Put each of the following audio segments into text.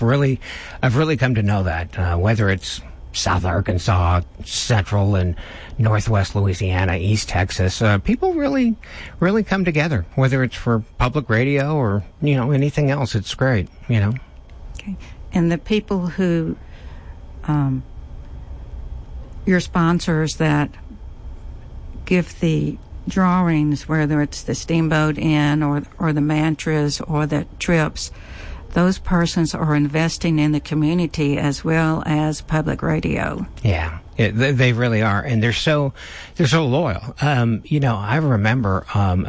I've really come to know that, whether it's South Arkansas, Central and Northwest Louisiana, East Texas, people really come together, whether it's for public radio or, anything else. It's great, Okay. And the people who, your sponsors that give the drawings, whether it's the Steamboat Inn or the mantras or the trips, those persons are investing in the community as well as public radio. Yeah, they really are, and they're so loyal. I remember,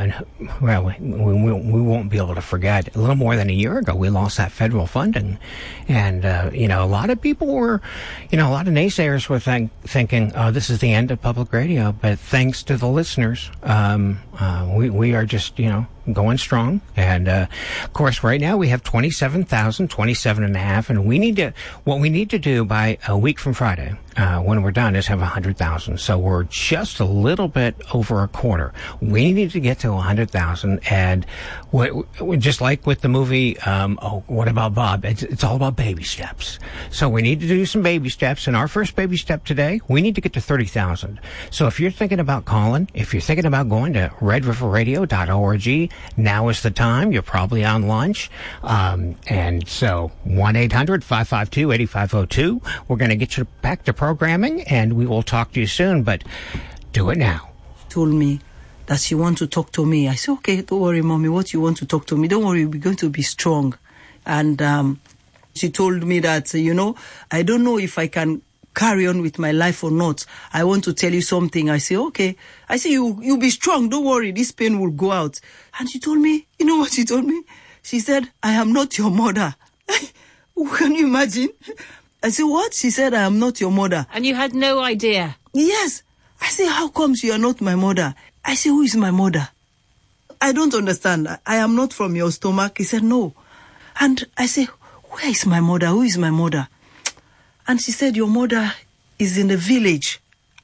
we won't be able to forget. A little more than a year ago, we lost that federal funding, and a lot of people were, a lot of naysayers were thinking, this is the end of public radio. But thanks to the listeners, we are just going strong. And of course, right now we have 27 and a half, and what we need to do by a week from Friday, when we're done, is have 100,000. So we're just a little bit over a quarter. We need to get to 100,000, and just like with the movie, What About Bob? It's all about baby steps. So we need to do some baby steps, and our first baby step today, we need to get to 30,000. So if you're thinking about calling, if you're thinking about going to redriverradio.org, now is the time. You're probably on lunch. And so 1-800-552-8502. We're going to get you back to programming, and we will talk to you soon, but do it now. Told me that she wants to talk to me. I said, okay, don't worry, Mommy, what you want to talk to me? Don't worry, we're going to be strong. And she told me that, I don't know if I can carry on with my life or not. I want to tell you something. I say, okay. I say, you be strong. Don't worry. This pain will go out. And she told me, you know what she told me? She said, I am not your mother. Can you imagine? I said, what? She said, I am not your mother. And you had no idea? Yes. I said, how comes you are not my mother? I said, who is my mother? I don't understand. I am not from your stomach. He said, no. And I said, where is my mother? Who is my mother? And she said, your mother is in the village.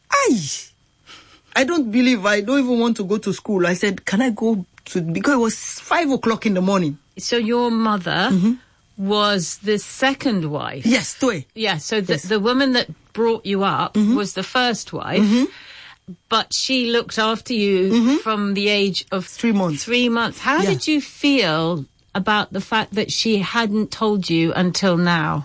I don't believe. I don't even want to go to school. I said, can I go to, because it was 5 o'clock in the morning. So your mother was the second wife? Yes, Toe. Yeah, so the woman that brought you up was the first wife, but she looked after you from the age of 3 months. 3 months. How did you feel about the fact that she hadn't told you until now?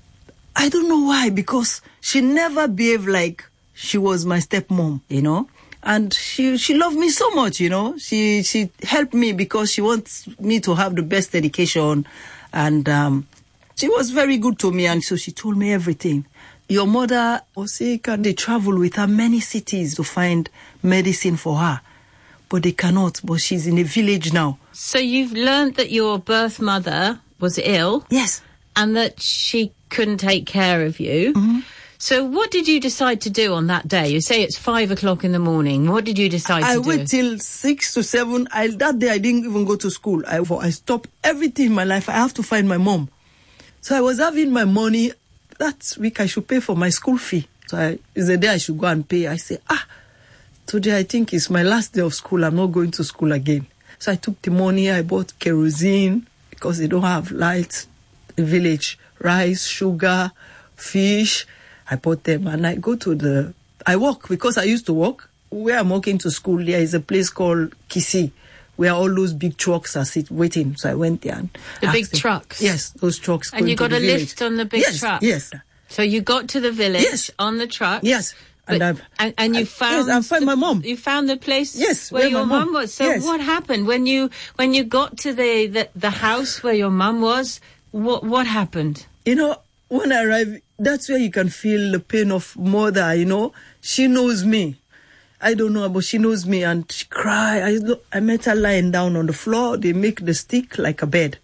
I don't know why, because she never behaved like she was my stepmom, and she loved me so much, she helped me because she wants me to have the best education, and she was very good to me, and so she told me everything. Your mother was sick, and they travel with her many cities to find medicine for her, but they cannot, but she's in a village now. So you've learned that your birth mother was ill? Yes. And that she couldn't take care of you. So what did you decide to do on that day? You say it's 5 o'clock in the morning. What did you decide to do? I wait till 6 to 7. That day I didn't even go to school. I stopped everything in my life. I have to find my mom. So I was having my money. That week I should pay for my school fee. So it's the day I should go and pay. I say, today I think it's my last day of school. I'm not going to school again. So I took the money. I bought kerosene because they don't have lights. The village, rice, sugar, fish. I bought them, and I go to I walk, because I used to walk. Where I'm walking to school, there is a place called Kisi, where all those big trucks are waiting. So I went there. And the big trucks? Yes, those trucks. And you got a lift on the big truck? Yes. So you got to the village on the truck? Yes. And you found... Yes, I found my mom. You found the place where your mom was. So yes. What happened? When you got to the house where your mom was, what happened? When I arrived, that's where you can feel the pain of mother, She knows me. I don't know, but she knows me, and she cried. I met her lying down on the floor. They make the stick like a bed.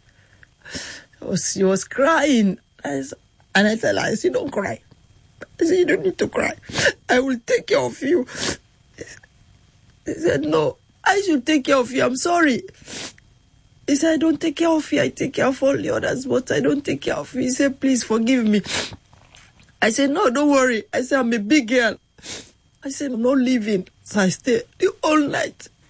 She was crying. And I tell her, I said, don't cry. I said, you don't need to cry. I will take care of you. He said, no, I should take care of you. I'm sorry. He said, I don't take care of you. I take care of all the others, but I don't take care of you. He said, please forgive me. I said, no, don't worry. I said, I'm a big girl. I said, I'm not leaving. So I stayed the whole night.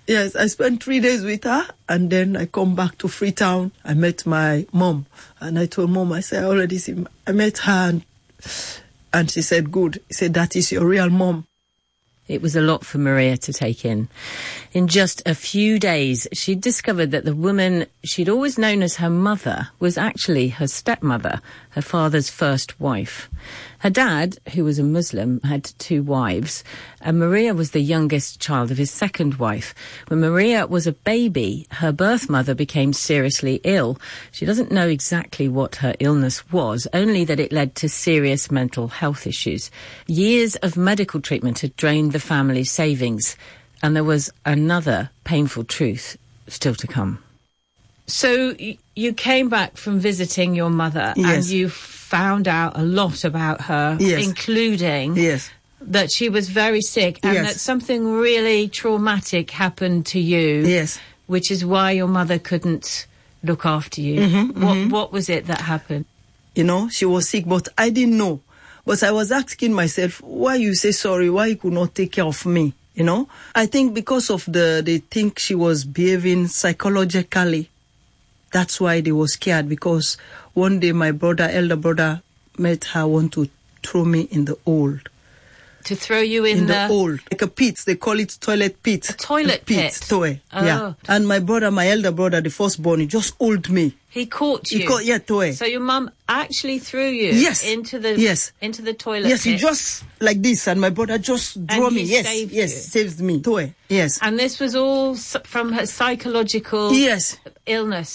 Yes, I spent 3 days with her, and then I come back to Freetown. I met my mom, and I told Mom, I said, I met her, and she said, good. She said, that is your real mom. It was a lot for Maria to take in. In just a few days, she'd discovered that the woman she'd always known as her mother was actually her stepmother, her father's first wife. Her dad, who was a Muslim, had 2 wives, and Maria was the youngest child of his second wife. When Maria was a baby, her birth mother became seriously ill. She doesn't know exactly what her illness was, only that it led to serious mental health issues. Years of medical treatment had drained the family's savings, and there was another painful truth still to come. So you came back from visiting your mother, and you found out a lot about her, including that she was very sick and that something really traumatic happened to you, which is why your mother couldn't look after you. What was it that happened? You know, she was sick, but I didn't know. But I was asking myself, why you say sorry, why you could not take care of me, you know? I think because of they think she was behaving psychologically. That's why they were scared, because one day my elder brother, met her, want to throw me in the old. To throw you in the old, like a pit. They call it toilet pit. A toilet pit. Yeah. And my elder brother, the firstborn, he just owed me. He caught you. So your mum actually threw you into the toilet pit. Yes, he just like this, and my brother just drew me. Saved me. Yes. And this was all from her psychological illness.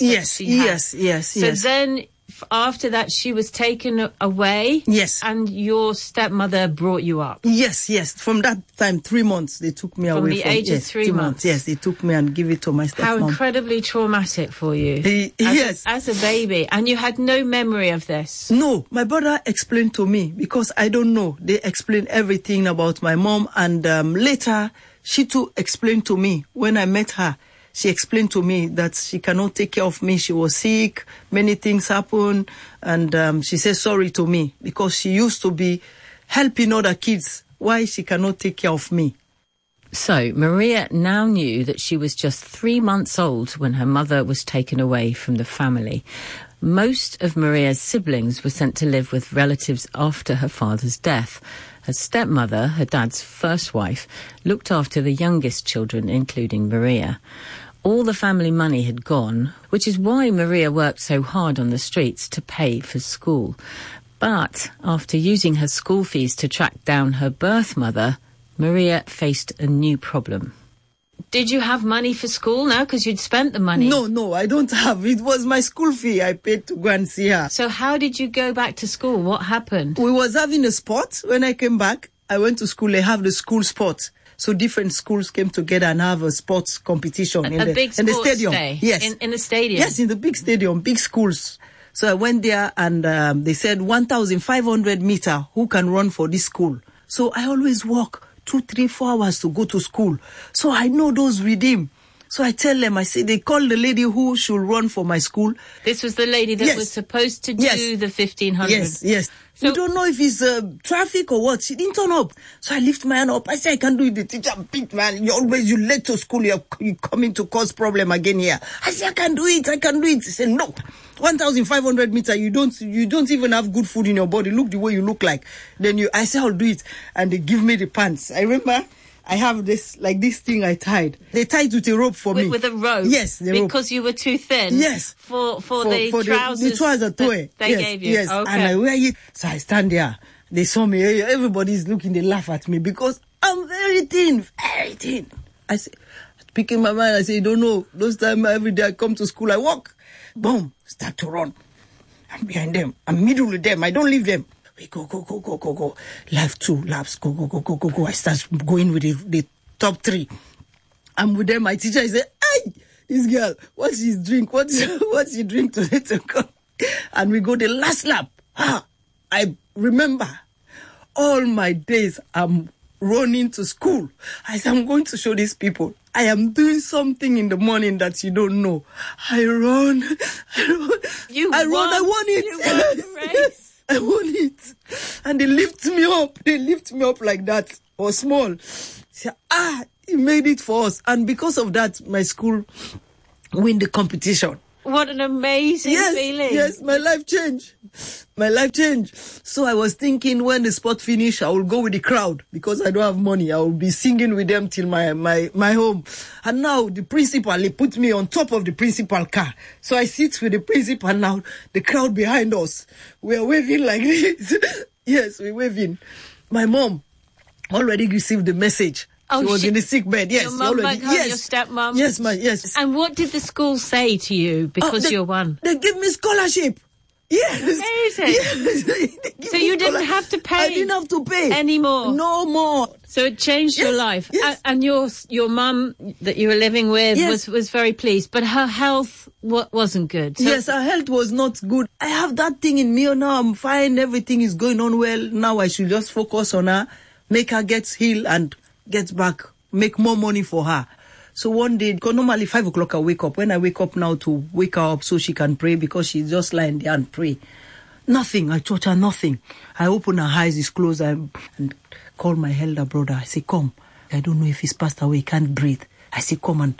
So then, after that, she was taken away. And your stepmother brought you up. Yes. From that time, 3 months, they took me away. From the age of 3 months. Yes, they took me and give it to my stepmom. How incredibly traumatic for you. As a baby. And you had no memory of this. No, my brother explained to me, because I don't know. They explained everything about my mom, and later she too explained to me when I met her. She explained to me that she cannot take care of me. She was sick. Many things happened. And she said sorry to me, because she used to be helping other kids. Why she cannot take care of me? So Maria now knew that she was just 3 months old when her mother was taken away from the family. Most of Maria's siblings were sent to live with relatives after her father's death. Her stepmother, her dad's first wife, looked after the youngest children, including Maria. All the family money had gone, which is why Maria worked so hard on the streets to pay for school. But after using her school fees to track down her birth mother, Maria faced a new problem. Did you have money for school now, because you'd spent the money? No, I don't have. It was my school fee I paid to go and see her. So how did you go back to school? What happened? We was having a sport. When I came back, I went to school. They have the school sport. So different schools came together and have a sports competition in the stadium. Yes. In the stadium? Yes, in the big stadium, big schools. So I went there, and they said 1,500 meter, who can run for this school? So I always walk 2, 3, 4 hours to go to school. So I know those redeem. So I tell them, I say, they call the lady who should run for my school. This was the lady that was supposed to do the 1,500. Yes. So, you don't know if it's traffic or what. She didn't turn up. So I lift my hand up. I say, I can't do it. The teacher, big man, you late to school. You're coming to cause problem again here. I say, I can do it. She said, no. 1,500 meter, you don't even have good food in your body. Look the way you look like. Then I say, I'll do it. And they give me the pants. I remember I have this thing I tied. They tied with a rope for me. With a rope? Yes, the rope. Because you were too thin? Yes. For the trousers? The trouser they gave you? Yes, okay. And I wear it. So I stand there. They saw me. Everybody's looking. They laugh at me because I'm very thin. Very thin. I say, speaking my mind, I say, you don't know. Those times every day I come to school, I walk. Boom. Start to run. I'm behind them. I'm middle with them. I don't leave them. We go. Lap 2 laps. Go. I start going with the top 3. I'm with them. My teacher, I say, hey, this girl, what's she drink? What's she drink today to come? And we go the last lap. I remember all my days I'm running to school. I said, I'm going to show these people. I am doing something in the morning that you don't know. I run. I won it. You won the race. I won it. And they lift me up. They lift me up like that. Or small. Say, he made it for us. And because of that, my school win the competition. What an amazing feeling. Yes, my life changed. My life changed. So I was thinking when the sport finish, I will go with the crowd because I don't have money. I will be singing with them till my home. And now the principal, he put me on top of the principal car. So I sit with the principal now, the crowd behind us. We are waving like this. Yes, we're waving. My mom already received the message. Oh, she was in the sick bed. Yes, your mum back home, your stepmom. Yes, yes. And what did the school say to you because you won? They give me scholarship. Yes. Amazing. Yes. So you didn't have to pay. I didn't have to pay anymore. No more. So it changed your life. Yes. And your mum that you were living with was very pleased, but her health wasn't good. So yes, her health was not good. I have that thing in me now. I'm fine. Everything is going on well. Now I should just focus on her, make her get healed and get back, make more money for her. So one day, because normally 5 o'clock I wake up. When I wake up now to wake her up so she can pray because she's just lying there and pray. Nothing. I touch her, nothing. I open her eyes, it's closed, and call my elder brother. I say, come. I don't know if he's passed away, he can't breathe. I say, come and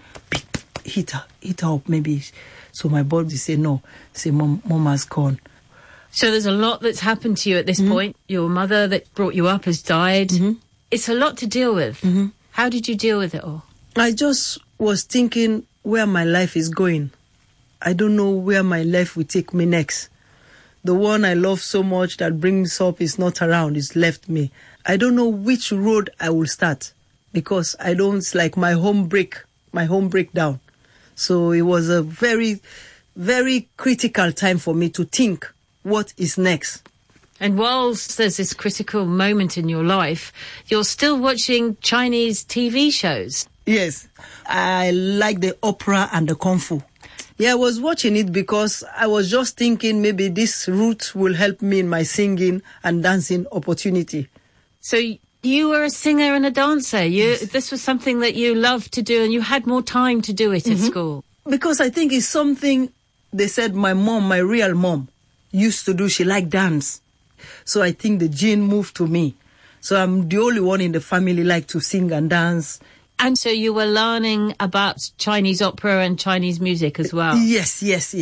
hit her up maybe. So my body say, no. Say, mom has gone. So there's a lot that's happened to you at this point. Your mother that brought you up has died. It's a lot to deal with. How did you deal with it all? I just was thinking where my life is going. I don't know where my life will take me next. The one I love so much that brings up is not around, it's left me. I don't know which road I will start because I don't, like my home breakdown. So it was a very, very critical time for me to think what is next. And whilst there's this critical moment in your life, you're still watching Chinese TV shows. Yes, I like the opera and the kung fu. Yeah, I was watching it because I was just thinking maybe this route will help me in my singing and dancing opportunity. So you were a singer and a dancer. This was something that you loved to do and you had more time to do it at school. Because I think it's something they said my mom, my real mom, used to do. She liked dance. So I think the gene moved to me. So I'm the only one in the family like to sing and dance. And so you were learning about Chinese opera and Chinese music as well? Yes.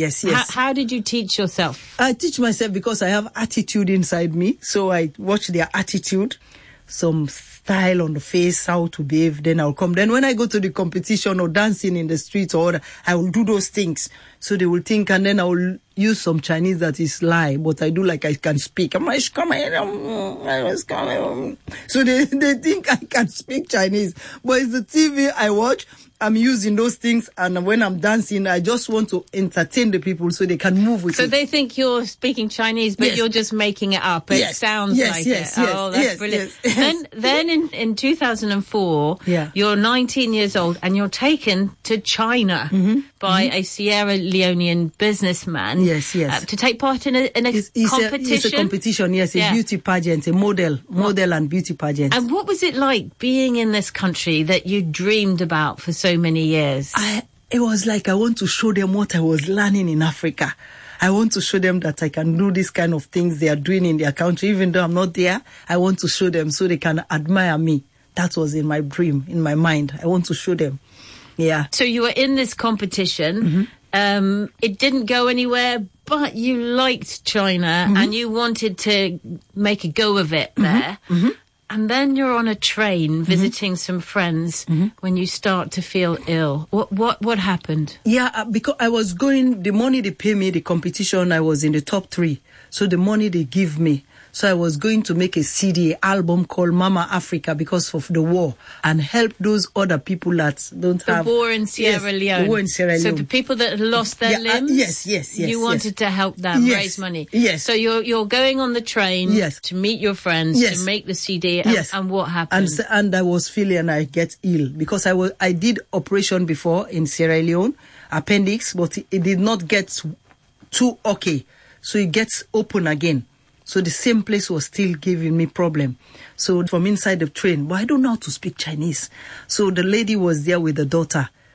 How did you teach yourself? I teach myself because I have attitude inside me. So I watch their attitude, some style on the face, how to behave. Then I'll come. Then when I go to the competition or dancing in the streets or I will do those things. So they will think, and then I will use some Chinese that is lie, but I do like I can speak. So they think I can speak Chinese. But it's the TV I watch. I'm using those things, and when I'm dancing, I just want to entertain the people so they can move with it. So they think you're speaking Chinese, but you're just making it up. It sounds like it. Oh, that's brilliant. Then in 2004, you're 19 years old, and you're taken to China by a Sierra Leonean businessman. To take part in a competition. It's a competition, yes, a beauty pageant, a model and beauty pageant. And what was it like being in this country that you dreamed about for so many years? It was like I want to show them what I was learning in Africa. I want to show them that I can do this kind of things they are doing in their country. Even though I'm not there, I want to show them so they can admire me. That was in my dream, in my mind. I want to show them. Yeah. So you were in this competition. It didn't go anywhere, but you liked China and you wanted to make a go of it there. And then you're on a train visiting some friends when you start to feel ill. What happened? Yeah, because I was going, the money they pay me, the competition, I was in the top 3. So the money they give me. So I was going to make a CD album called Mama Africa because of the war and help those other people that don't have... The war in Sierra Leone. The war in Sierra Leone. So the people that had lost their limbs? Yes. You wanted to help them raise money? Yes. So you're going on the train to meet your friends, to make the CD, and what happened? And I was feeling I get ill because I did operation before in Sierra Leone, appendix, but it did not get too okay. So it gets open again. So the same place was still giving me problem. So from inside the train, but I don't know how to speak Chinese. So the lady was there with the daughter.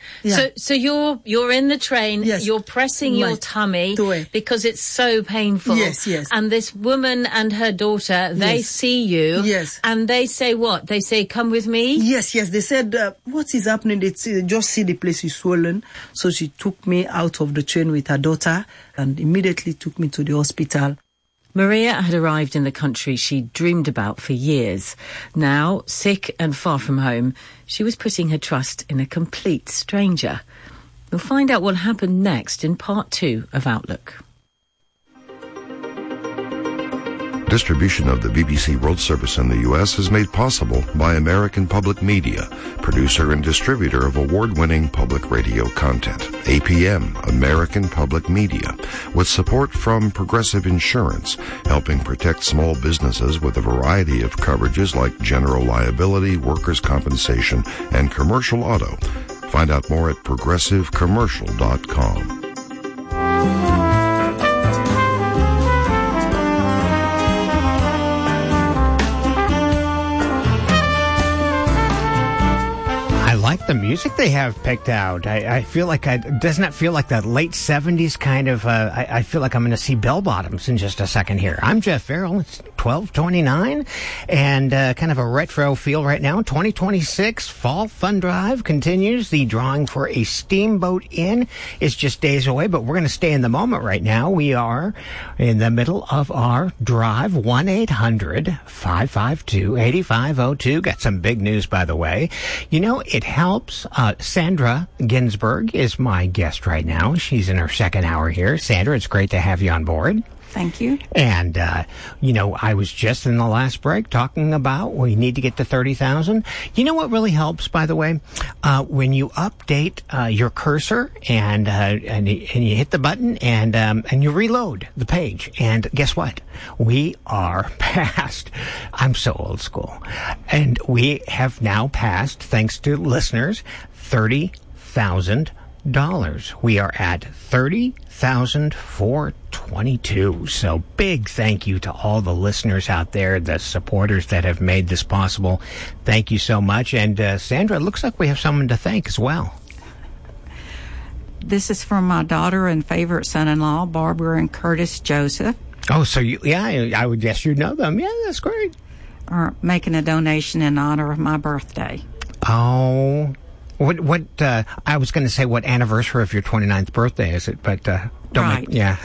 Yeah. So you're in the train. Yes. You're pressing your tummy because it's so painful. Yes. And this woman and her daughter, they see you. Yes. And they say what? They say, "Come with me." Yes. They said, "What is happening?" They just see the place is swollen. So she took me out of the train with her daughter and immediately took me to the hospital. Maria had arrived in the country she'd dreamed about for years. Now, sick and far from home, she was putting her trust in a complete stranger. We'll find out what happened next in part 2 of Outlook. Distribution of the BBC World Service in the U.S. is made possible by American Public Media, producer and distributor of award-winning public radio content. APM, American Public Media, with support from Progressive Insurance, helping protect small businesses with a variety of coverages like general liability, workers' compensation, and commercial auto. Find out more at progressivecommercial.com. I like the music they have picked out. I feel like doesn't it feel like that late 70s kind of, I feel like I'm going to see bell bottoms in just a second here. I'm Jeff Farrell. It's 12:29 and kind of a retro feel right now. 2026 Fall Fun Drive continues. The drawing for a Steamboat Inn is just days away, but we're going to stay in the moment right now. We are in the middle of our drive. 1-800-552-8502. Got some big news, by the way. You know, it helps. Sandra Ginsburg is my guest right now. She's in her second hour here. Sandra, it's great to have you on board. Thank you. And, you know, I was just in the last break talking about we need to get to 30,000. You know what really helps, by the way? When you update your cursor and you hit the button and you reload the page. And guess what? We are past. I'm so old school. And we have now passed, thanks to listeners, $30,000. We are at 30,422. So big thank you to all the listeners out there, the supporters that have made this possible. Thank you so much. And Sandra, it looks like we have someone to thank as well. This is from my daughter and favorite son-in-law, Barbara and Curtis Joseph. Oh, so I would guess you know them. Yeah, that's great. Are making a donation in honor of my birthday. Oh, what I was going to say, what anniversary of your 29th birthday is it? But don't right.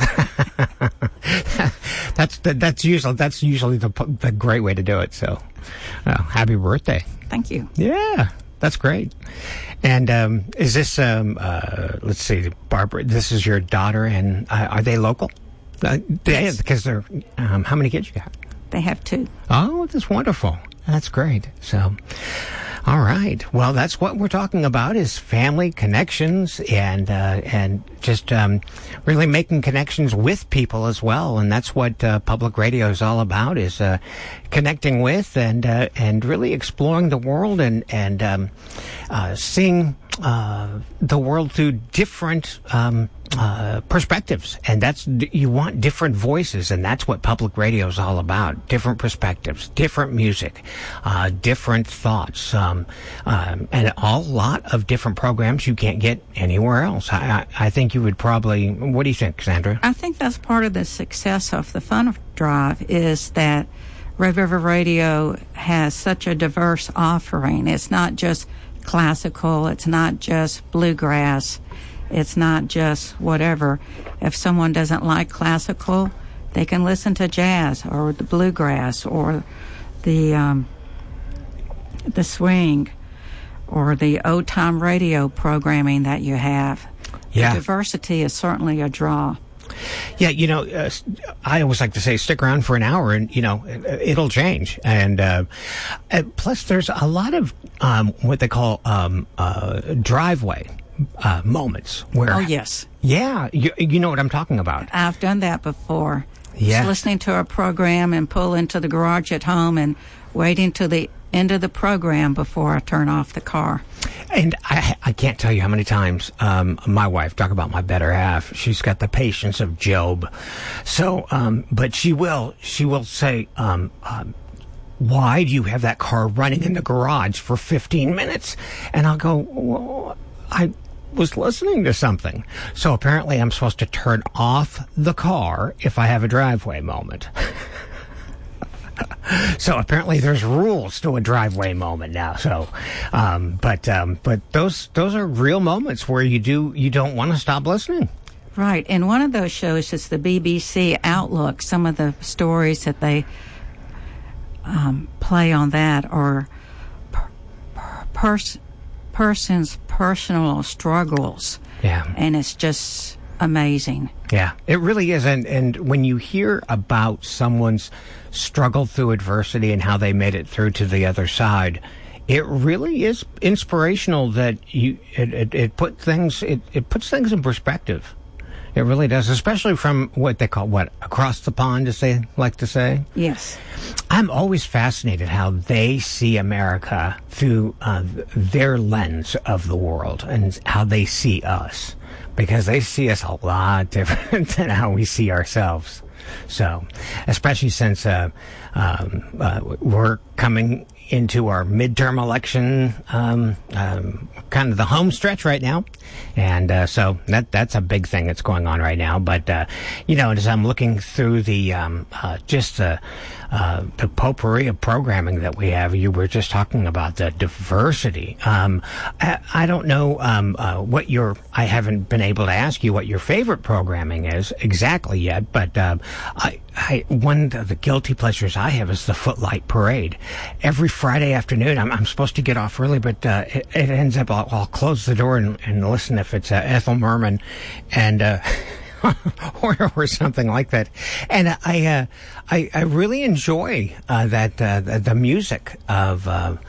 That's usually the great way to do it. So, happy birthday! Thank you. Yeah, that's great. And is this let's see, Barbara? This is your daughter, and are they local? Yes. Because they're how many kids you got? They have 2. Oh, that's wonderful. That's great. So. All right. Well, that's what we're talking about is family connections and just really making connections with people as well. And that's what public radio is all about is connecting with and really exploring the world and seeing the world through different perspectives. And that's you want different voices, and that's what public radio is all about. Different perspectives, different music, different thoughts, and a lot of different programs you can't get anywhere else. I think you would probably... What do you think, Sandra? I think that's part of the success of the Fun Drive is that Red River Radio has such a diverse offering. It's not just classical. It's not just bluegrass. It's not just whatever. If someone doesn't like classical, they can listen to jazz or the bluegrass or the swing or the old time radio programming that you have. Yeah. The diversity is certainly a draw. Yeah, you know, I always like to say stick around for an hour and, you know, it'll change. And plus there's a lot of what they call driveway moments where... Oh, yes. Yeah, you know what I'm talking about. I've done that before. Yeah. Just listening to a program and pull into the garage at home and waiting till the end of the program before I turn off the car. And I can't tell you how many times my wife, talk about my better half, she's got the patience of Job. So, but she will say, why do you have that car running in the garage for 15 minutes? And I'll go, well, was listening to something. So apparently I'm supposed to turn off the car if I have a driveway moment. So apparently there's rules to a driveway moment now. So, but those are real moments where you don't want to stop listening. Right, and one of those shows is the BBC Outlook. Some of the stories that they play on that are person's personal struggles. Yeah, and it's just amazing. Yeah, it really is. And when you hear about someone's struggle through adversity and how they made it through to the other side, it really is inspirational. That it puts things in perspective. It really does, especially from what they call across the pond, as they like to say. Yes. I'm always fascinated how they see America through their lens of the world and how they see us, because they see us a lot different than how we see ourselves. So, especially since we're coming into our midterm election, kind of the home stretch right now, and so that's a big thing that's going on right now. But as I'm looking through the potpourri of programming that we have, you were just talking about the diversity. I don't know I haven't been able to ask you what your favorite programming is exactly yet, but one of the guilty pleasures I have is the Footlight Parade. Every Friday afternoon, I'm supposed to get off early, but it ends up I'll close the door and listen if it's Ethel Merman and or something like that. And I really enjoy that the music of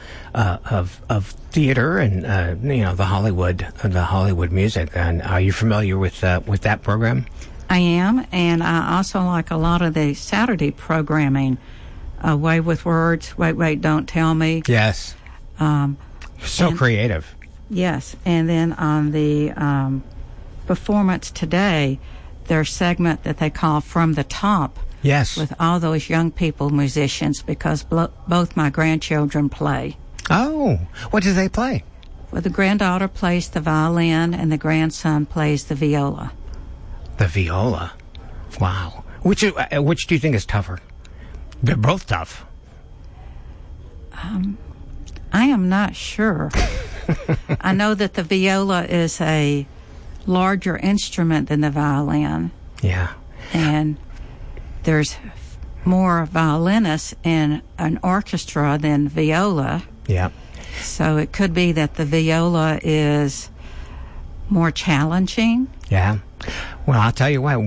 theater and the Hollywood music. And are you familiar with that program? I am, and I also like a lot of the Saturday programming. Way with Words, Wait, Don't Tell Me. Yes. Creative. Yes, and then on the Performance Today, their segment that they call From the Top. Yes. With all those young people, musicians, because both my grandchildren play. Oh, what do they play? Well, the granddaughter plays the violin, and the grandson plays the viola. The viola. Wow. Which do you think is tougher? They're both tough. I am not sure. I know that the viola is a larger instrument than the violin. Yeah. And there's more violinists in an orchestra than viola. Yeah. So it could be that the viola is more challenging. Yeah. Well, I'll tell you what,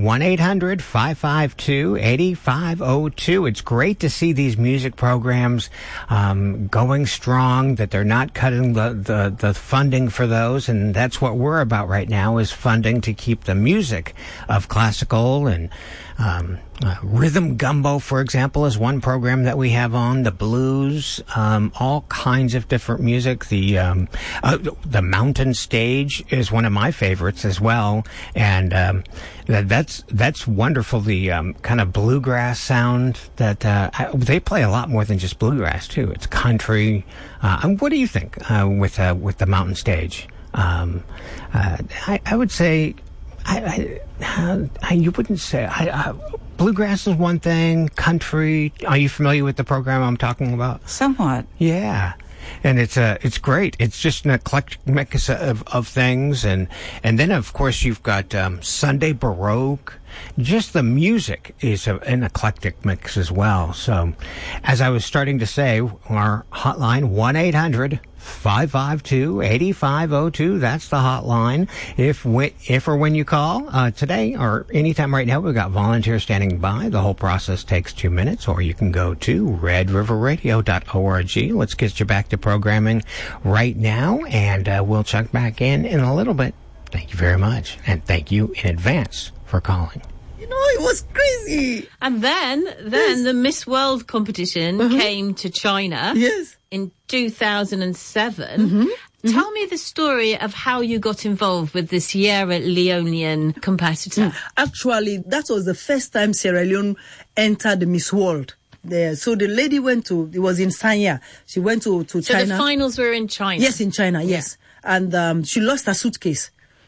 1-800-552-8502. It's great to see these music programs going strong, that they're not cutting the funding for those, and that's what we're about right now, is funding to keep the music of classical and Rhythm Gumbo, for example, is one program that we have on. The blues, all kinds of different music. The Mountain Stage is one of my favorites as well, and that's wonderful. The kind of bluegrass sound that they play a lot more than just bluegrass too. It's country. What do you think with the Mountain Stage? I would say. You wouldn't say bluegrass is one thing. Country. Are you familiar with the program I'm talking about? Somewhat. Yeah, and it's great. It's just an eclectic mix of things, and then of course you've got Sunday Baroque. Just the music is an eclectic mix as well. So, as I was starting to say, our hotline 1-800-552-8502. That's the hotline. If or when you call today or anytime right now, we've got volunteers standing by. The whole process takes 2 minutes, or you can go to redriverradio.org. Let's get you back to programming right now, and we'll check back in a little bit. Thank you very much, and thank you in advance for calling. It was crazy. And then the Miss World competition came to China. Yes. In 2007. Tell me the story of how you got involved with the Sierra Leonean competitor. Actually, that was the first time Sierra Leone entered the Miss World. There. So the lady it was in Sanya. She went to China. So the finals were in China? Yes, in China, yes. And she lost her suitcase.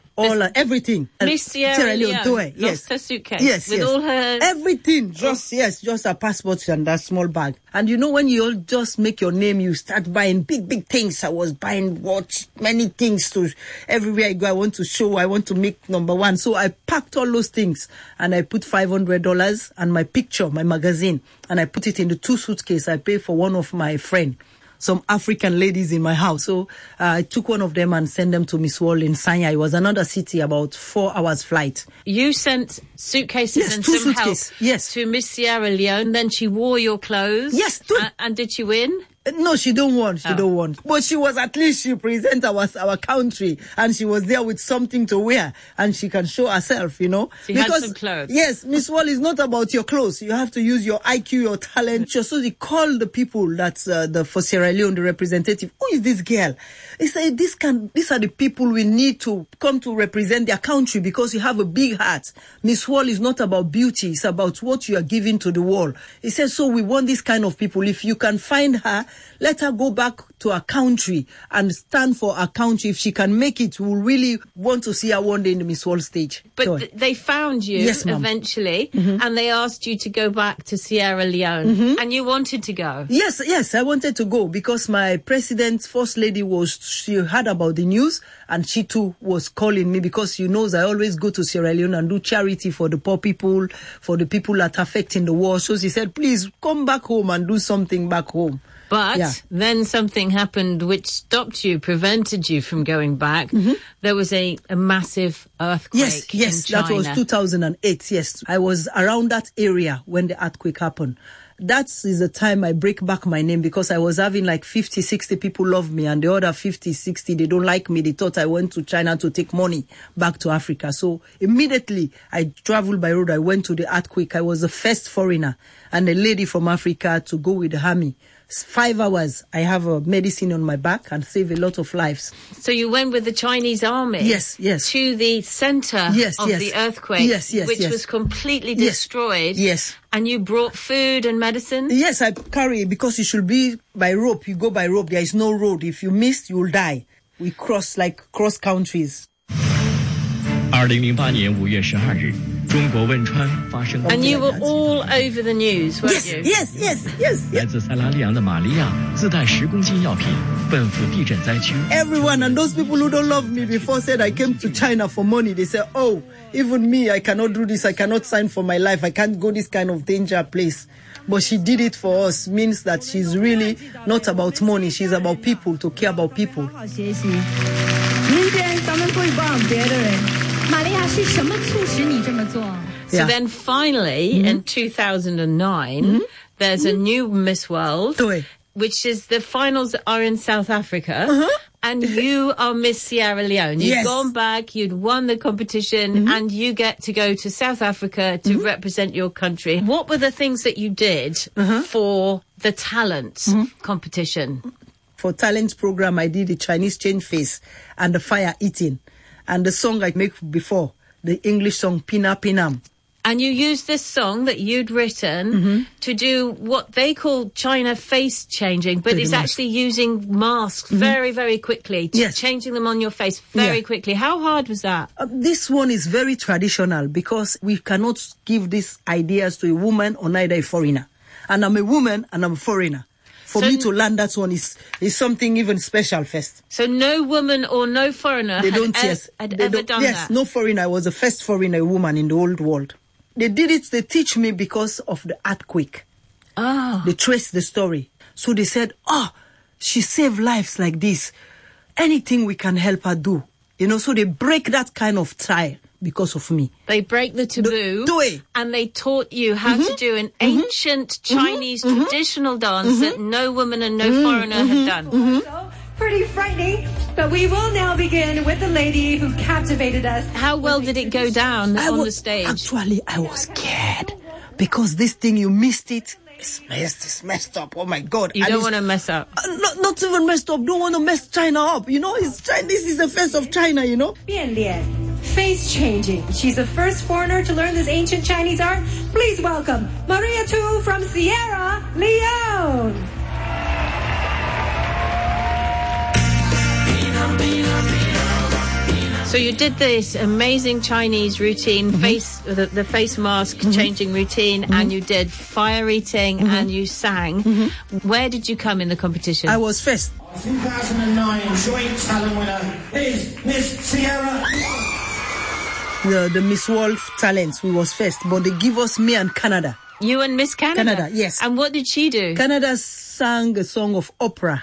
everything. Miss Sierra Leone lost her suitcase with all her... Everything, just her passport and that small bag. And you know, when you all just make your name, you start buying big things. I was buying watch, many things to everywhere I go. I want to show, I want to make number one. So I packed all those things and I put $500 and my picture, my magazine, and I put it in the 2 suitcases. I paid for one of my friend, some African ladies in my house. So I took one of them and sent them to Miss World in Sanya. It was another city, about 4 hours flight. You sent suitcases and some help to Miss Sierra Leone. Then she wore your clothes. Yes. And did she win? No, she don't want. She don't want. But she was, at least she present our country, and she was there with something to wear, and she can show herself, you know. She had some clothes. Yes, Miss World is not about your clothes. You have to use your IQ, your talent. So they call the people that's for Sierra Leone, the representative. Who is this girl? They say these are the people we need to come to represent their country, because you have a big heart. Miss World is not about beauty. It's about what you are giving to the world. He said, so we want this kind of people. If you can find her, let her go back to her country and stand for her country. If she can make it, we'll really want to see her one day in the Miss World stage. But they found you eventually, and they asked you to go back to Sierra Leone, and you wanted to go. Yes, I wanted to go, because my president, first lady, she heard about the news, and she too was calling me, because she knows I always go to Sierra Leone and do charity for the poor people, for the people that are affecting the war. So she said, please come back home and do something back home. But then something happened which stopped you, prevented you from going back. There was a massive earthquake in China. That was 2008, yes. I was around that area when the earthquake happened. That is the time I break back my name, because I was having like 50, 60 people love me, and the other 50, 60, they don't like me. They thought I went to China to take money back to Africa. So immediately I traveled by road. I went to the earthquake. I was the first foreigner and a lady from Africa to go with the army. 5 hours, I have a medicine on my back and save a lot of lives. So you went with the Chinese army? Yes. To the center of the earthquake, which was completely destroyed? Yes. And you brought food and medicine? Yes, I carry, because you should be by rope. You go by rope. There is no road. If you miss, you will die. We cross countries. 2008年5月12日，中国汶川发生。 And you were all over the news, weren't you? Yes. 来自塞拉利昂的玛利亚自带10公斤药品，奔赴地震灾区。 Everyone, and those people who don't love me before said I came to China for money. They said, oh, even me, I cannot do this. I cannot sign for my life. I can't go this kind of danger place. But she did it for us. Means that she's really not about money. She's about people, to care about people. So then finally, in 2009, there's a new Miss World, which is the finals are in South Africa. And you are Miss Sierra Leone. You've gone back, you'd won the competition, and you get to go to South Africa to represent your country. What were the things that you did for the talent competition? For talent program, I did the Chinese change face and the fire eating. And the song I make before, the English song, Pina Pinam. And you used this song that you'd written to do what they call China face changing, but it's actually using masks very, very quickly, changing them on your face very quickly. How hard was that? This one is very traditional, because we cannot give these ideas to a woman or neither a foreigner. And I'm a woman and I'm a foreigner. For me to learn that one is something even special first. So no woman or no foreigner had ever done that? Yes, no foreigner. I was the first foreigner woman in the old world. They did it, they teach me because of the earthquake. They traced the story. So they said, she saved lives like this. Anything we can help her do. You know, so they break that kind of tie because of me. They break the taboo and they taught you how to do an ancient Chinese traditional dance that no woman and no foreigner had done. Pretty frightening, but we will now begin with the lady who captivated us. How well did it go down on the stage? Actually, I was scared, because this thing, you missed it. It's messed up. Oh my God. You don't want to mess up. Not even messed up. Don't want to mess China up. You know, it's China. This is the face of China, you know. Bian Lian, face changing. She's the first foreigner to learn this ancient Chinese art. Please welcome Maria Tu from Sierra Leone. So you did this amazing Chinese routine, the face mask changing routine, and you did fire eating, and you sang. Where did you come in the competition? I was first. 2009 joint talent winner is Miss Sierra. The Miss World talents, we was first, but they give us me and Canada. You and Miss Canada? Canada, yes. And what did she do? Canada sang a song of opera.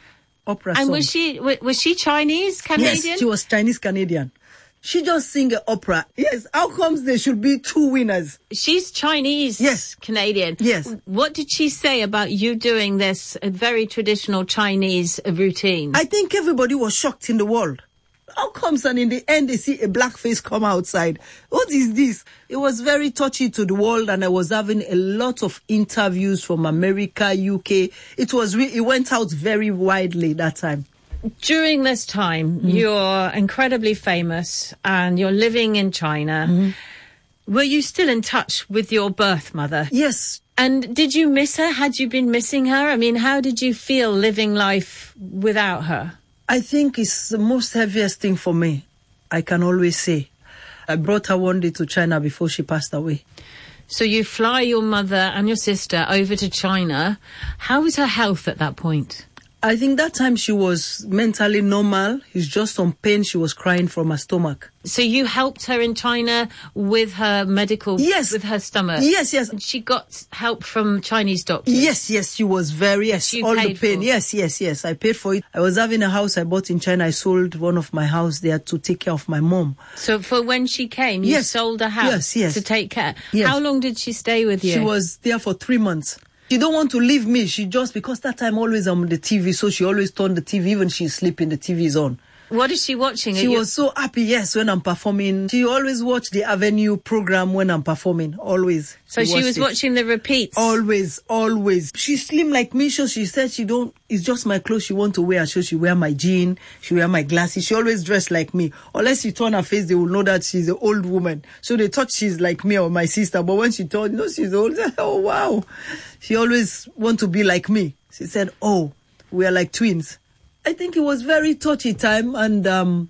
And song. was she Chinese Canadian? Yes, she was Chinese Canadian. She just sing an opera. Yes, how comes there should be two winners? She's Chinese Canadian. Yes. What did she say about you doing this very traditional Chinese routine? I think everybody was shocked in the world. How comes and in the end they see a black face come outside? What is this? It was very touchy to the world, and I was having a lot of interviews from America, UK. It went out very widely that time. During this time, you're incredibly famous and you're living in China. Were you still in touch with your birth mother? Yes. And did you miss her? Had you been missing her? I mean, how did you feel living life without her? I think it's the most heaviest thing for me, I can always say. I brought her one day to China before she passed away. So you fly your mother and your sister over to China. How was her health at that point? I think that time she was mentally normal. It's just some pain. She was crying from her stomach. So you helped her in China with her medical... Yes. With her stomach? Yes. And she got help from Chinese doctors? Yes. She was very... Yes, she all the pain. For. Yes. I paid for it. I was having a house I bought in China. I sold one of my house there to take care of my mom. So for when she came, you sold a house to take care? Yes. How long did she stay with you? She was there for 3 months. She don't want to leave me. She just, because that time always I'm on the TV, so she always turned the TV, even she's sleeping, the TV is on. What is she watching? She was so happy, yes, when I'm performing. She always watched the Avenue program when I'm performing, always. So she was watching the repeats? Always. She's slim like me, so she said it's just my clothes she want to wear. So she wear my jean, she wear my glasses. She always dressed like me. Unless she turn her face, they will know that she's an old woman. So they thought she's like me or my sister. But when she told, she's old, oh, wow. She always want to be like me. She said, oh, we are like twins. I think it was very touchy time, and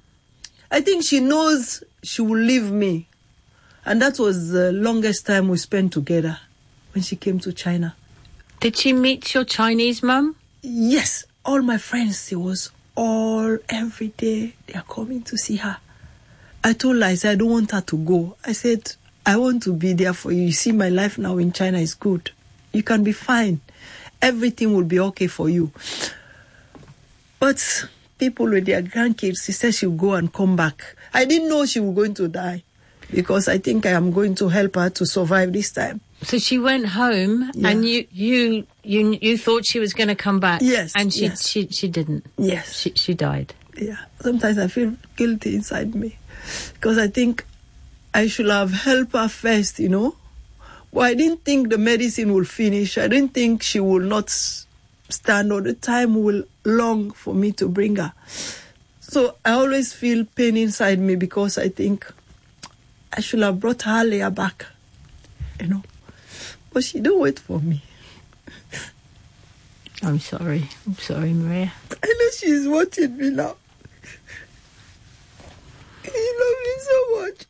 I think she knows she will leave me. And that was the longest time we spent together when she came to China. Did she meet your Chinese mum? Yes. All my friends, it was every day they are coming to see her. I told her, I said, I don't want her to go. I said, I want to be there for you. You see, my life now in China is good. You can be fine. Everything will be okay for you. But people with their grandkids, she said she'll go and come back. I didn't know she was going to die, because I think I am going to help her to survive this time. So she went home, and you thought she was going to come back. Yes. And she didn't. Yes. She died. Yeah. Sometimes I feel guilty inside me, because I think I should have helped her first, Well, I didn't think the medicine will finish. I didn't think she will not stand, or the time will long for me to bring her. So I always feel pain inside me, because I think I should have brought her earlier back, But she don't wait for me. I'm sorry, Maria. I know she's watching me now. She loves me so much.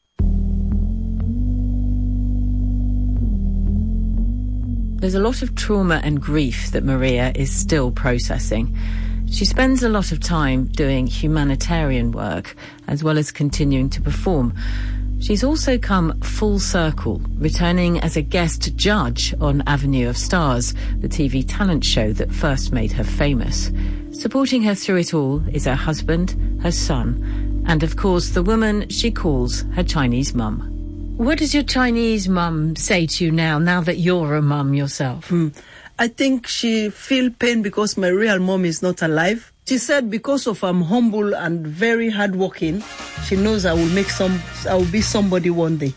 There's a lot of trauma and grief that Maria is still processing. She spends a lot of time doing humanitarian work, as well as continuing to perform. She's also come full circle, returning as a guest judge on Avenue of Stars, the TV talent show that first made her famous. Supporting her through it all is her husband, her son, and of course the woman she calls her Chinese mum. What does your Chinese mum say to you now that you're a mum yourself? I think she feel pain because my real mom is not alive. She said because of I'm humble and very hardworking, she knows I will be somebody one day.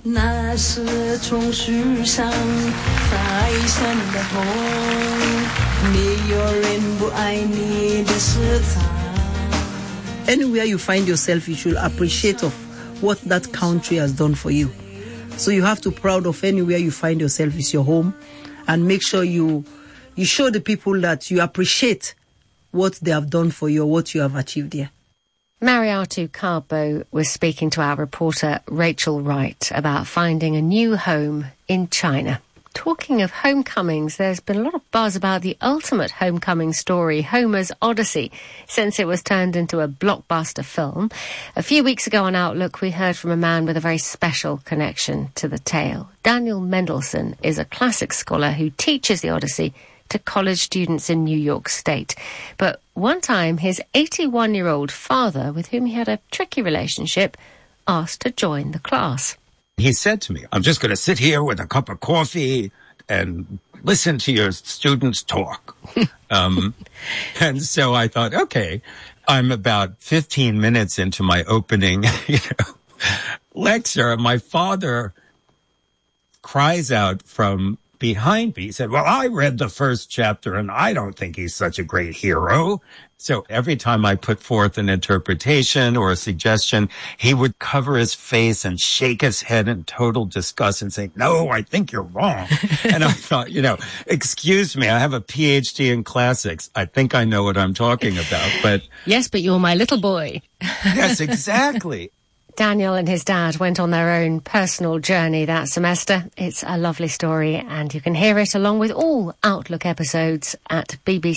Anywhere you find yourself, you should appreciate of what that country has done for you. So you have to be proud of anywhere you find yourself is your home, and make sure you show the people that you appreciate what they have done for you or what you have achieved here. Mariatu Karbo was speaking to our reporter Rachel Wright about finding a new home in China. Talking of homecomings, there's been a lot of buzz about the ultimate homecoming story, Homer's Odyssey, since it was turned into a blockbuster film. A few weeks ago on Outlook, we heard from a man with a very special connection to the tale. Daniel Mendelsohn is a classics scholar who teaches the Odyssey to college students in New York State. But one time, his 81-year-old father, with whom he had a tricky relationship, asked to join the class. He said to me, I'm just going to sit here with a cup of coffee and listen to your students talk. And so I thought, okay, I'm about 15 minutes into my opening lecture. My father cries out from behind me. He said, well, I read the first chapter and I don't think he's such a great hero. So every time I put forth an interpretation or a suggestion, he would cover his face and shake his head in total disgust and say, no, I think you're wrong. And I thought, excuse me, I have a PhD in classics. I think I know what I'm talking about, but... Yes, but you're my little boy. Yes, exactly. Daniel and his dad went on their own personal journey that semester. It's a lovely story, and you can hear it along with all Outlook episodes at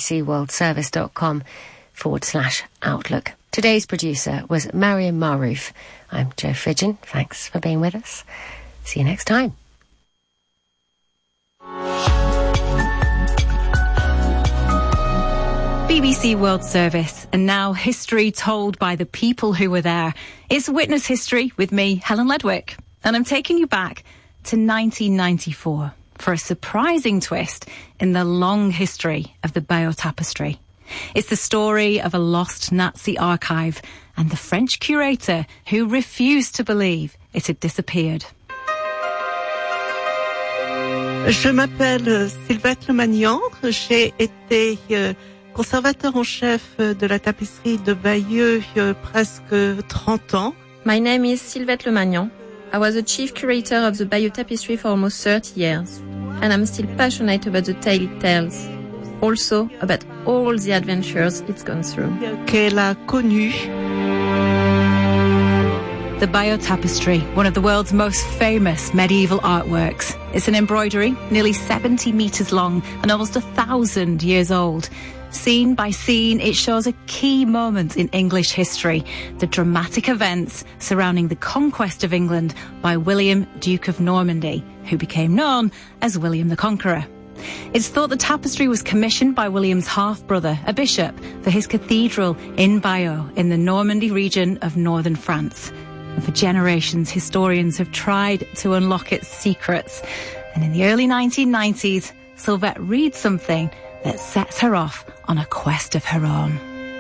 bbcworldservice.com/Outlook. Today's producer was Mariam Maroof. I'm Jo Fridgen. Thanks for being with us. See you next time. BBC World Service, and now history told by the people who were there. It's Witness History with me, Helen Ledwick, and I'm taking you back to 1994 for a surprising twist in the long history of the Bayeux Tapestry. It's the story of a lost Nazi archive and the French curator who refused to believe it had disappeared. Je m'appelle Sylvette Lemagnan. J'ai été conservateur en chef de la tapisserie de Bayeux presque 30 ans. My name is Sylvette Lemagnan. I was the chief curator of the Bayeux Tapestry for almost 30 years, and I'm still passionate about the tale it tells. Also about all the adventures it's gone through. Qu'elle a connu. The Bayeux Tapestry, one of the world's most famous medieval artworks. It's an embroidery nearly 70 metres long and almost 1,000 years old. Scene by scene, it shows a key moment in English history, the dramatic events surrounding the conquest of England by William, Duke of Normandy, who became known as William the Conqueror. It's thought the tapestry was commissioned by William's half-brother, a bishop, for his cathedral in Bayeux in the Normandy region of northern France. And for generations, historians have tried to unlock its secrets. And in the early 1990s, Sylvette reads something that sets her off on a quest of her own.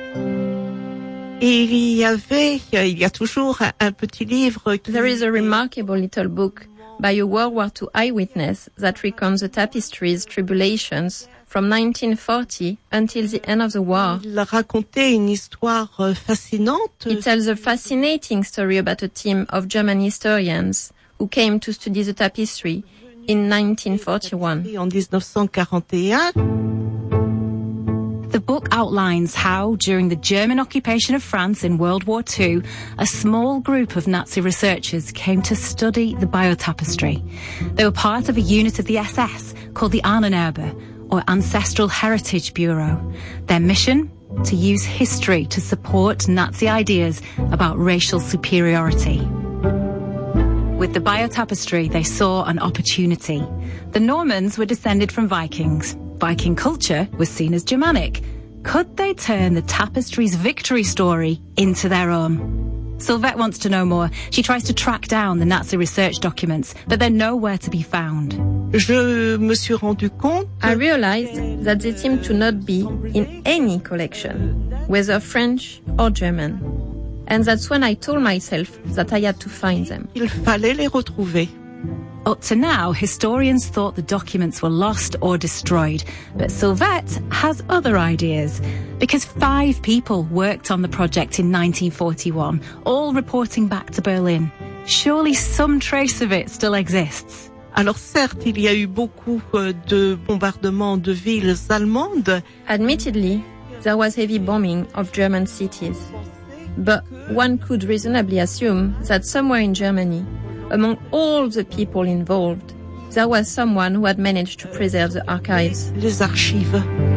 Il y a toujours un petit livre. There is a remarkable little book by a World War II eyewitness that recounts the tapestry's tribulations from 1940 until the end of the war. Il racontait une histoire fascinante. It tells a fascinating story about a team of German historians who came to study the tapestry in 1941. En 1941. The book outlines how, during the German occupation of France in World War II, a small group of Nazi researchers came to study the Bayeux Tapestry. They were part of a unit of the SS called the Ahnenerbe, or Ancestral Heritage Bureau. Their mission? To use history to support Nazi ideas about racial superiority. With the Bayeux Tapestry, they saw an opportunity. The Normans were descended from Vikings. Viking culture was seen as Germanic. Could they turn the tapestry's victory story into their own? Sylvette wants to know more. She tries to track down the Nazi research documents, but they're nowhere to be found. Je me suis rendu compte. I realized that they seemed to not be in any collection, whether French or German. And that's when I told myself that I had to find them. Il fallait les retrouver. Up to now, historians thought the documents were lost or destroyed, but Sylvette has other ideas. Because 5 people worked on the project in 1941, all reporting back to Berlin. Surely some trace of it still exists. Alors certes, il y a eu beaucoup de bombardements de villes allemandes. Admittedly, there was heavy bombing of German cities. But one could reasonably assume that somewhere in Germany, among all the people involved, there was someone who had managed to preserve the archives. Les archives.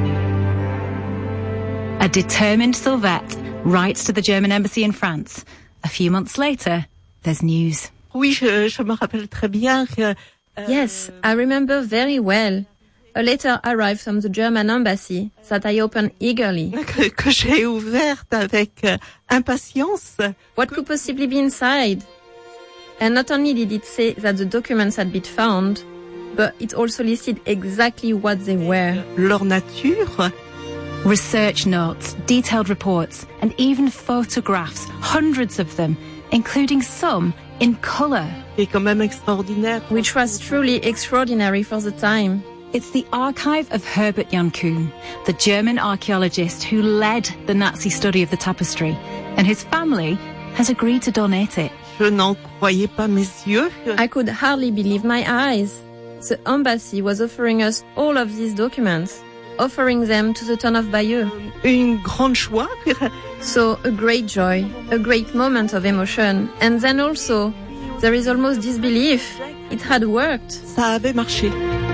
A determined Sylvette writes to the German embassy in France. A few months later, there's news. Oui, je me rappelle très bien. Yes, I remember very well. A letter arrived from the German embassy that I opened eagerly. Que j'ai ouverte avec impatience. What could possibly be inside? And not only did it say that the documents had been found, but it also listed exactly what they were. Leur nature. Research notes, detailed reports, and even photographs, hundreds of them, including some in colour. Et quand même extraordinaire. Which was truly extraordinary for the time. It's the archive of Herbert Jan Kuhn, the German archaeologist who led the Nazi study of the tapestry, and his family has agreed to donate it. Je n'en croyais pas mes yeux. I could hardly believe my eyes. The embassy was offering us all of these documents, offering them to the town of Bayeux. Une grande joie. So a great joy, a great moment of emotion, and then also there is almost disbelief. It had worked. Ça avait marché.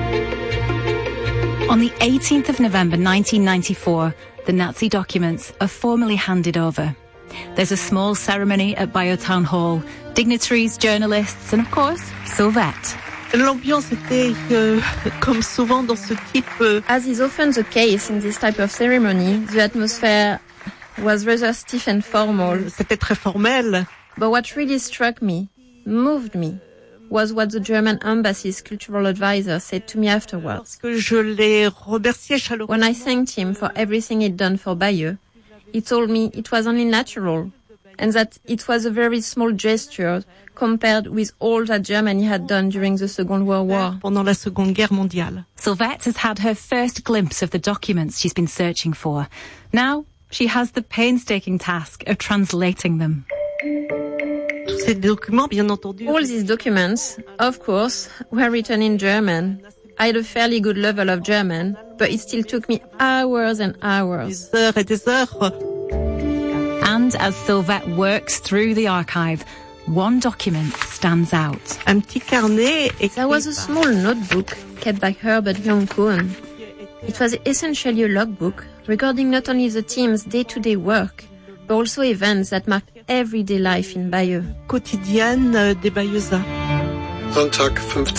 On the 18th of November 1994, the Nazi documents are formally handed over. There's a small ceremony at Bayeux Town Hall, dignitaries, journalists, and of course, Sylvette. L'ambiance était comme souvent dans ce type. As is often the case in this type of ceremony, the atmosphere was rather stiff and formal. C'était très formel. But what really struck me, moved me, was what the German embassy's cultural advisor said to me afterwards. Je l'ai remercié chaleureusement. When I thanked him for everything he'd done for Bayeux, he told me it was only natural, and that it was a very small gesture compared with all that Germany had done during the Second World War. Pendant la Seconde Guerre mondiale. Sylvette has had her first glimpse of the documents she's been searching for. Now, she has the painstaking task of translating them. All these documents, of course, were written in German. I had a fairly good level of German, but it still took me hours and hours. Des heures et des heures. And as Sylvette works through the archive, one document stands out. Un petit carnet. There was a small notebook kept by Herbert Jan Kuhn. It was essentially a logbook recording not only the team's day-to-day work, but also events that marked everyday life in Bayeux. Quotidienne des Bayeuxats. Sonntag,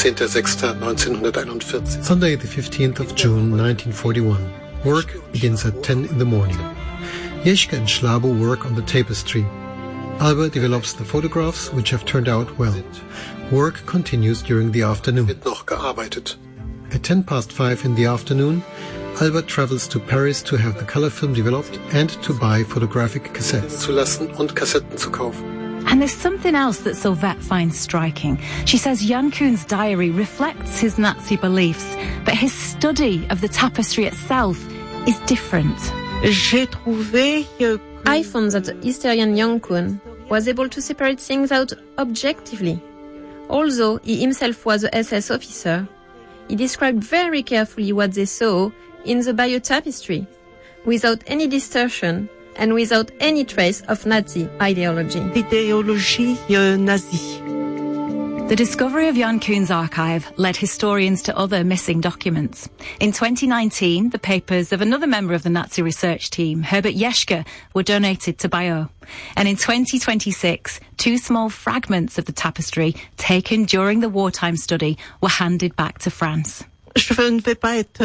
15.06.1941. Sunday, the 15th of June, 1941. Work begins at 10 in the morning. Jeschke and Schlabo work on the tapestry. Alba develops the photographs, which have turned out well. Work continues during the afternoon. Wird noch gearbeitet. At 5:10 in the afternoon, Albert travels to Paris to have the color film developed and to buy photographic cassettes. Zu lassen und Kassetten zu kaufen. And there's something else that Sylvette finds striking. She says Jan Kuhn's diary reflects his Nazi beliefs, but his study of the tapestry itself is different. J'ai trouvé I found that the historian Jan Kuhn was able to separate things out objectively. Although he himself was a SS officer, he described very carefully what they saw in the Bayeux tapestry, without any distortion and without any trace of Nazi ideology. L'idéologie nazie. The discovery of Jan Kuhn's archive led historians to other missing documents. In 2019, the papers of another member of the Nazi research team, Herbert Jeschke, were donated to Bayeux. And in 2026, two small fragments of the tapestry taken during the wartime study were handed back to France. I'm not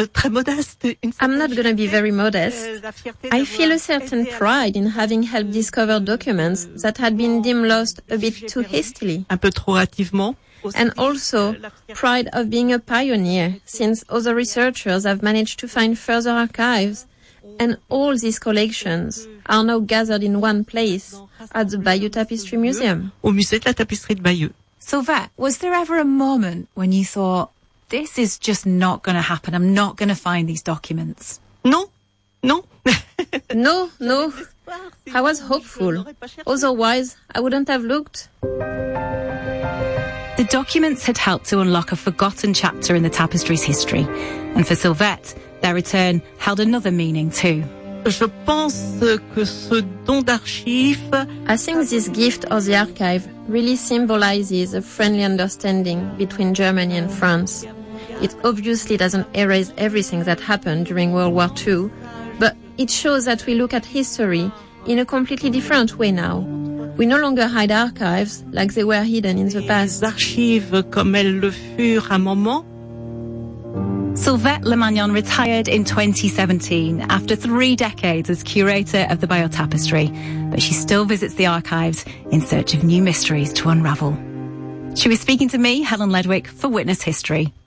going to be very modest. I feel a certain pride in having helped discover documents that had been deemed lost a bit too hastily. Un peu trop hâtivement. And also pride of being a pioneer, since other researchers have managed to find further archives. And all these collections are now gathered in one place at the Bayeux Tapestry Museum. Au musée de la tapisserie de Bayeux. Sylvette, was there ever a moment when you thought, this is just not going to happen, I'm not going to find these documents? Non. No. I was hopeful. Otherwise, I wouldn't have looked. The documents had helped to unlock a forgotten chapter in the tapestry's history. And for Sylvette, their return held another meaning too. Je pense que ce don d'archives, I think this gift of the archive really symbolizes a friendly understanding between Germany and France. It obviously doesn't erase everything that happened during World War II, but it shows that we look at history in a completely different way now. We no longer hide archives like they were hidden in the past. Les archives comme elles le furent à un moment. Sylvette Le Magnon retired in 2017 after 3 decades as curator of the Bayeux Tapestry, but she still visits the archives in search of new mysteries to unravel. She was speaking to me, Helen Ledwick, for Witness History.